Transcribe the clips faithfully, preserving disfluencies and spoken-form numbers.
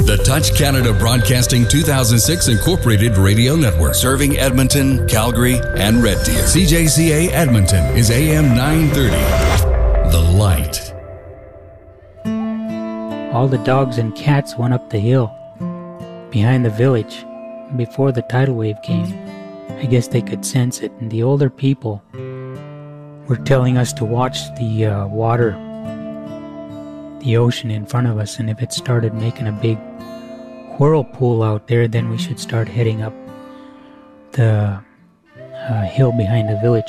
The Touch Canada Broadcasting two thousand six Incorporated Radio Network, serving Edmonton, Calgary, and Red Deer. C J C A Edmonton is A M nine thirty. The Light. All the dogs and cats went up the hill behind the village before the tidal wave came. I guess they could sense it, and the older people were telling us to watch the uh, water, the ocean in front of us, and if it started making a big whirlpool out there, then we should start heading up the uh, hill behind the village.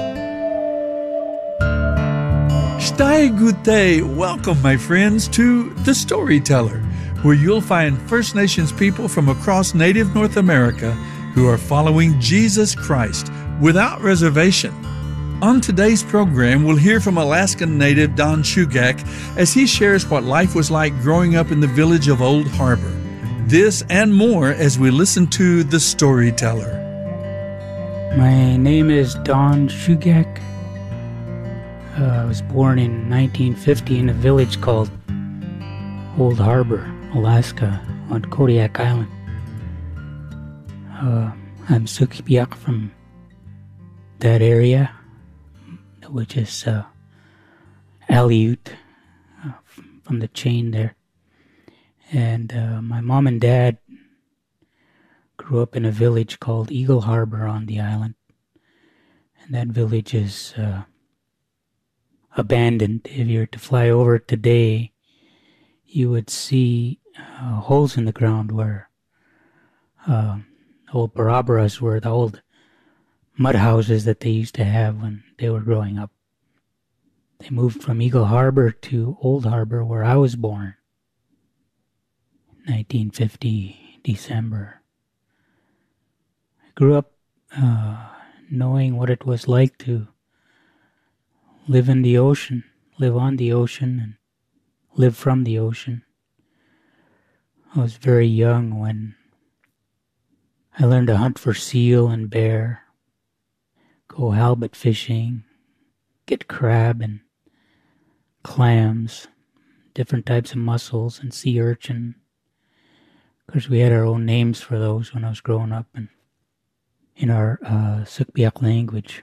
Stai Gute, welcome my friends to The Storyteller, where you'll find First Nations people from across Native North America who are following Jesus Christ without reservation. On today's program, we'll hear from Alaskan native Don Shugak as he shares what life was like growing up in the village of Old Harbor. This and more as we listen to The Storyteller. My name is Don Shugak. Uh, I was born in nineteen fifty in a village called Old Harbor, Alaska, on Kodiak Island. Uh, I'm Sukpiaq from that area, which is uh, Aleut, uh, from the chain there. And uh, my mom and dad grew up in a village called Eagle Harbor on the island. And that village is uh, abandoned. If you were to fly over it today, you would see uh, holes in the ground where uh, old barabaras were, the old mud houses that they used to have when they were growing up. They moved from Eagle Harbor to Old Harbor, where I was born. nineteen fifty, December. I grew up uh, knowing what it was like to live in the ocean, live on the ocean, and live from the ocean. I was very young when I learned to hunt for seal and bear, go halibut fishing, get crab and clams, different types of mussels and sea urchin. Of course, we had our own names for those when I was growing up, and in our uh, Sukpiaq language.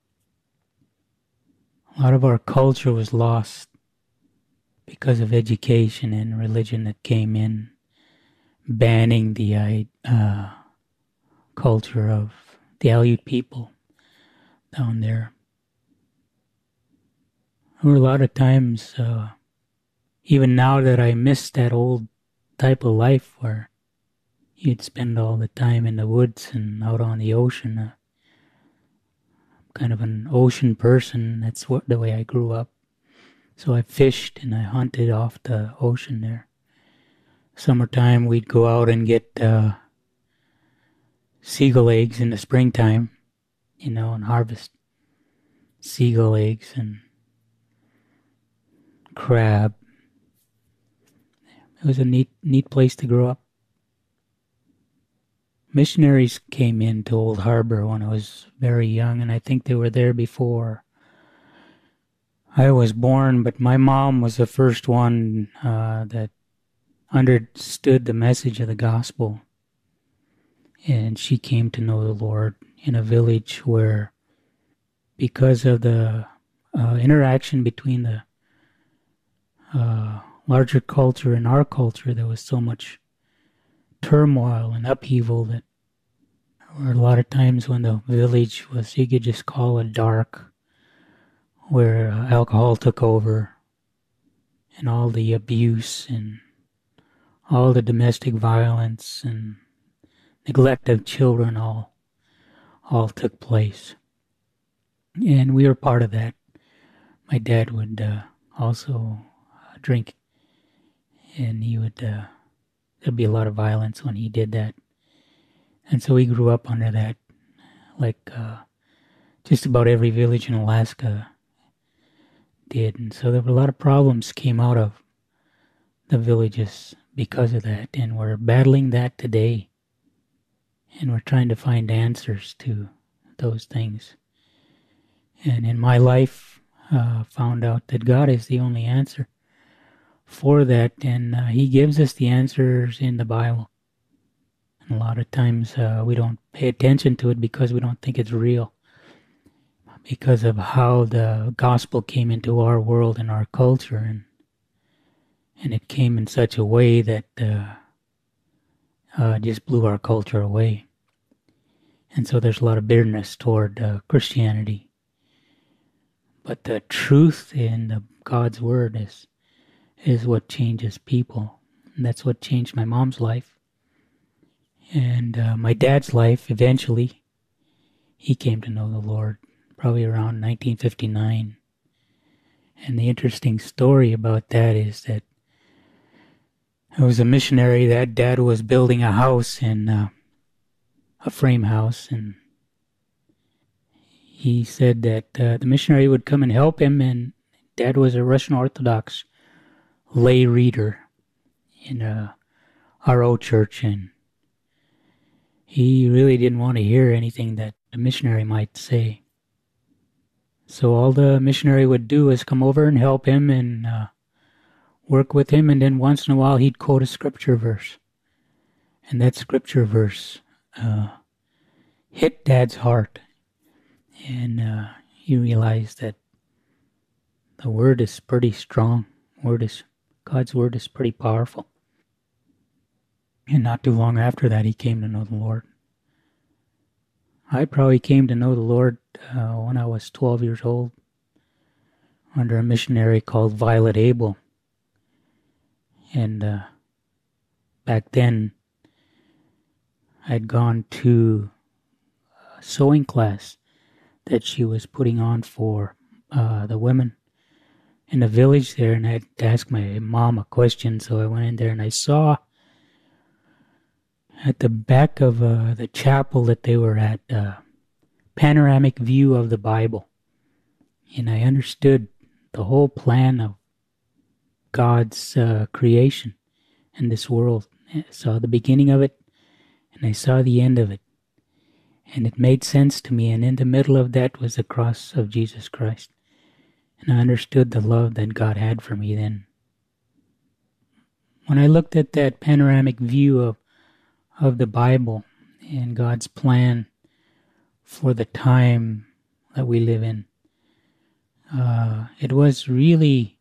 A lot of our culture was lost because of education and religion that came in, banning the uh, culture of the Aleut people down there. There were a lot of times, uh, even now, that I miss that old type of life where you'd spend all the time in the woods and out on the ocean. Uh, I'm kind of an ocean person. That's what the way I grew up. So I fished and I hunted off the ocean there. Summertime, we'd go out and get uh, seagull eggs in the springtime, you know, and harvest seagull eggs and crab. It was a neat, neat place to grow up. Missionaries came into Old Harbor when I was very young, and I think they were there before I was born, but my mom was the first one uh, that understood the message of the gospel. And she came to know the Lord in a village where, because of the uh, interaction between the uh, larger culture and our culture, there was so much turmoil and upheaval that there were a lot of times when the village was, you could just call it dark, where uh, alcohol took over and all the abuse and all the domestic violence and neglect of children all all took place. And we were part of that. My dad would uh, also uh, drink, and he would, uh, there'd be a lot of violence when he did that. And so we grew up under that, like uh, just about every village in Alaska did. And so there were a lot of problems came out of the villages because of that. And we're battling that today. And we're trying to find answers to those things. And in my life, uh, found out that God is the only answer for that, and uh, He gives us the answers in the Bible. And a lot of times uh, we don't pay attention to it because we don't think it's real, because of how the gospel came into our world and our culture, and and it came in such a way that uh, uh, just blew our culture away. And so there's a lot of bitterness toward uh, Christianity. But the truth in the God's Word is is what changes people. And that's what changed my mom's life. And uh, my dad's life, eventually, he came to know the Lord probably around nineteen fifty-nine. And the interesting story about that is that it was a missionary that Dad was building a house, in uh, a frame house, and he said that uh, the missionary would come and help him, and Dad was a Russian Orthodox lay reader in a R O church, and he really didn't want to hear anything that the missionary might say. So all the missionary would do is come over and help him and uh, work with him, and then once in a while he'd quote a scripture verse. And that scripture verse uh, hit Dad's heart, and uh, he realized that the Word is pretty strong. Word is God's Word is pretty powerful. And not too long after that, he came to know the Lord. I probably came to know the Lord uh, when I was twelve years old, under a missionary called Violet Abel. And uh, back then, I'd gone to a sewing class that she was putting on for uh, the women in the village there, and I had to ask my mom a question, so I went in there and I saw at the back of uh, the chapel that they were at, uh, panoramic view of the Bible. And I understood the whole plan of God's uh, creation in this world. I saw the beginning of it, and I saw the end of it. And it made sense to me, and in the middle of that was the cross of Jesus Christ. And I understood the love that God had for me then. When I looked at that panoramic view of of the Bible and God's plan for the time that we live in, uh, it was really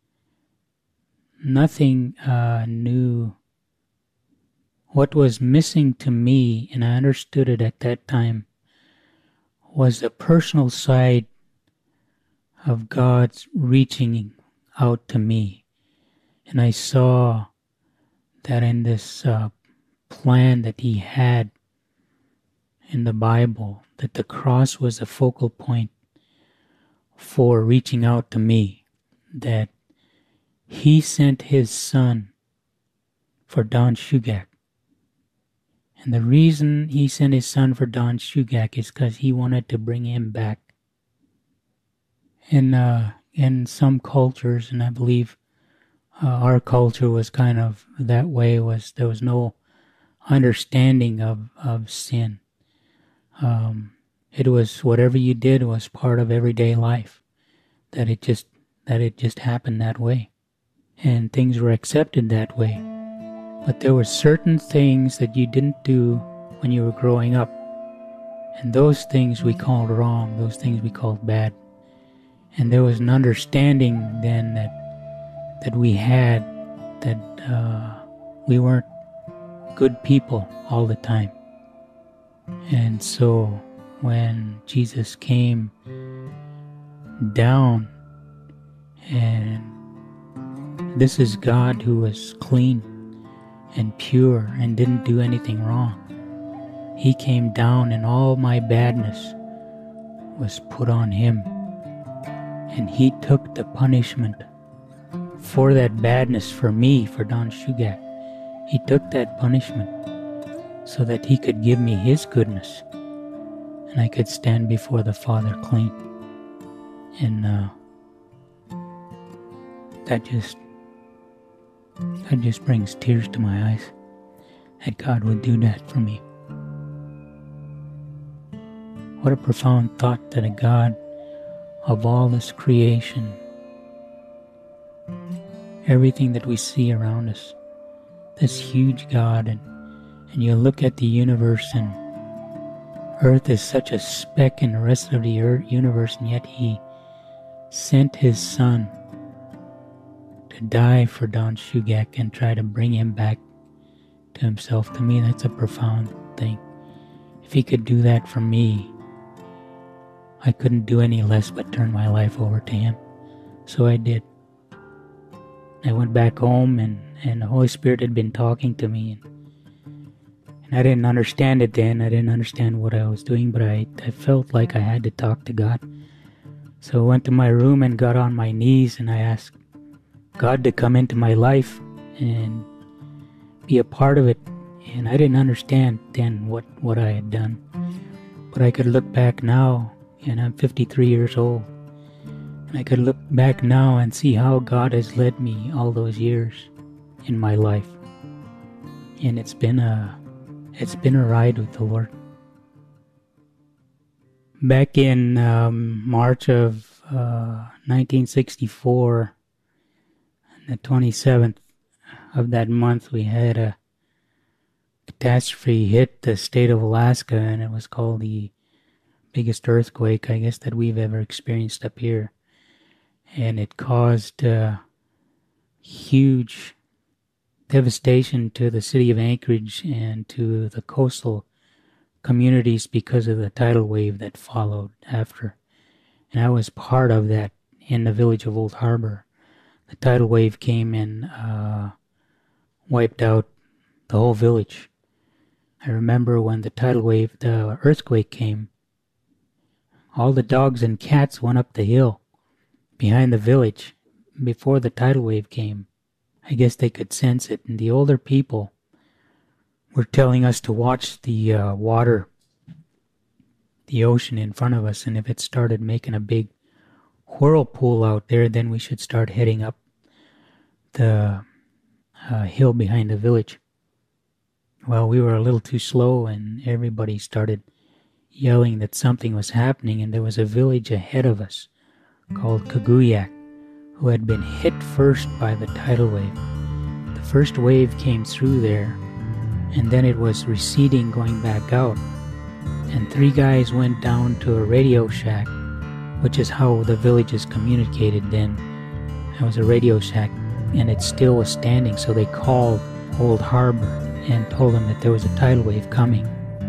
nothing uh, new. What was missing to me, and I understood it at that time, was the personal side of God's reaching out to me. And I saw that in this uh, plan that He had in the Bible, that the cross was a focal point for reaching out to me, that He sent His Son for Don Shugak. And the reason He sent His Son for Don Shugak is because He wanted to bring him back. In, uh, in some cultures, and I believe uh, our culture was kind of that way, was there was no understanding of, of sin. Um, it was whatever you did was part of everyday life, that it just that it just happened that way, and things were accepted that way. But there were certain things that you didn't do when you were growing up, and those things we called wrong, those things we called bad. And there was an understanding then that that we had that uh, we weren't good people all the time. And so when Jesus came down, and this is God who was clean and pure and didn't do anything wrong. He came down, and all my badness was put on Him. And He took the punishment for that badness for me, for Don Shugak. He took that punishment so that He could give me His goodness, and I could stand before the Father clean. And uh, that just that just brings tears to my eyes, that God would do that for me. What a profound thought, that a God of all this creation everything that we see around us, this huge God, and, and you look at the universe, and Earth is such a speck in the rest of the earth, universe, and yet He sent His Son to die for Don Shugak and try to bring him back to Himself. To me, that's a profound thing. If He could do that for me, I couldn't do any less but turn my life over to Him. So I did. I went back home, and, and the Holy Spirit had been talking to me, and, and I didn't understand it then. I didn't understand what I was doing, but I, I felt like I had to talk to God. So I went to my room and got on my knees, and I asked God to come into my life and be a part of it. And I didn't understand then what, what I had done. But I could look back now, and I'm fifty-three years old. And I could look back now and see how God has led me all those years in my life. And it's been a, it's been a ride with the Lord. Back in um, March of uh, nineteen sixty-four, on the twenty-seventh of that month, we had a catastrophe hit the state of Alaska, and it was called the biggest earthquake, I guess, that we've ever experienced up here. And it caused uh, huge devastation to the city of Anchorage and to the coastal communities because of the tidal wave that followed after. And I was part of that in the village of Old Harbor. The tidal wave came and uh, wiped out the whole village. I remember when the tidal wave, the earthquake came, all the dogs and cats went up the hill behind the village before the tidal wave came. I guess they could sense it, and the older people were telling us to watch the uh, water, the ocean in front of us, and if it started making a big whirlpool out there, then we should start heading up the uh, hill behind the village. Well, we were a little too slow, and everybody started yelling that something was happening, and there was a village ahead of us called Kaguyak, who had been hit first by the tidal wave. The first wave came through there, and then it was receding, going back out. And three guys went down to a radio shack, which is how the villages communicated then. There was a radio shack, and it still was standing, so they called Old Harbor and told them that there was a tidal wave coming.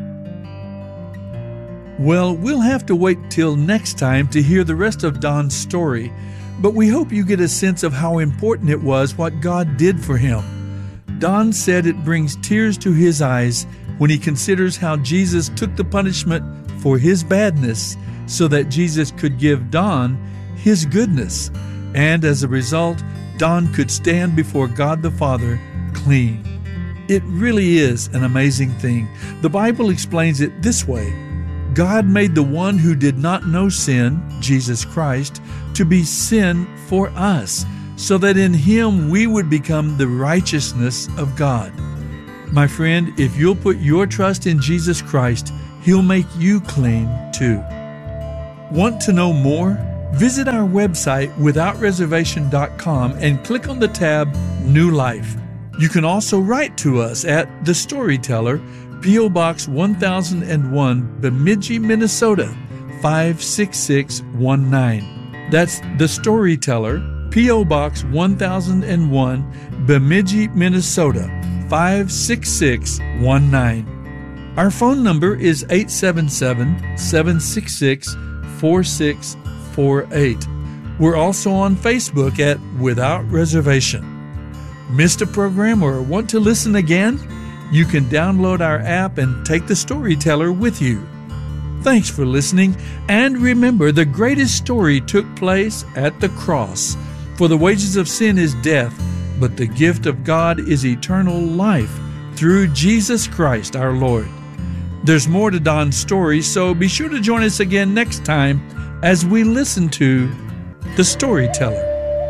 Well, we'll have to wait till next time to hear the rest of Don's story, but we hope you get a sense of how important it was what God did for him. Don said it brings tears to his eyes when he considers how Jesus took the punishment for his badness so that Jesus could give Don his goodness. And as a result, Don could stand before God the Father clean. It really is an amazing thing. The Bible explains it this way: God made the one who did not know sin, Jesus Christ, to be sin for us, so that in Him we would become the righteousness of God. My friend, if you'll put your trust in Jesus Christ, He'll make you clean too. Want to know more? Visit our website without reservation dot com and click on the tab New Life. You can also write to us at The Storyteller, P O. Box one thousand one, Bemidji, Minnesota, five six six one nine. That's The Storyteller, P O. Box one thousand one, Bemidji, Minnesota, five six six one nine. Our phone number is eight seven seven, seven six six, four six four eight. We're also on Facebook at Without Reservation. Missed a program or want to listen again? You can download our app and take the Storyteller with you. Thanks for listening, and remember, the greatest story took place at the cross. For the wages of sin is death, but the gift of God is eternal life through Jesus Christ our Lord. There's more to Don's story, so be sure to join us again next time as we listen to The Storyteller.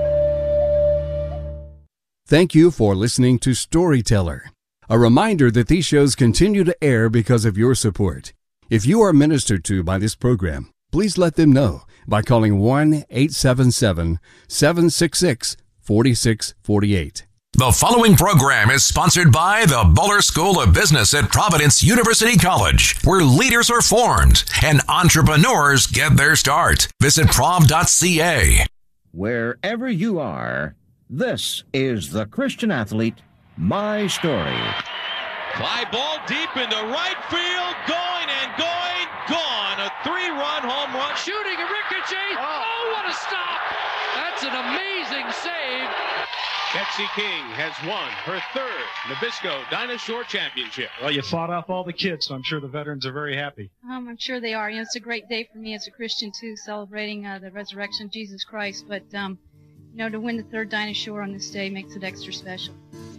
Thank you for listening to Storyteller. A reminder that these shows continue to air because of your support. If you are ministered to by this program, please let them know by calling one eight seven seven, seven six six, forty-six forty-eight. The following program is sponsored by the Buller School of Business at Providence University College, where leaders are formed and entrepreneurs get their start. Visit prov dot c a. Wherever you are, this is the Christian Athlete, My Story. Fly ball deep into right field, going and going, gone. A three-run home run. Shooting a ricochet. Oh, what a stop! That's an amazing save. Betsy King has won her third Nabisco Dinosaur Championship. Well, you fought off all the kids, so I'm sure the veterans are very happy. Um, I'm sure they are. You know, it's a great day for me as a Christian, too, celebrating uh, the resurrection of Jesus Christ. But, um, you know, to win the third Dinosaur on this day makes it extra special.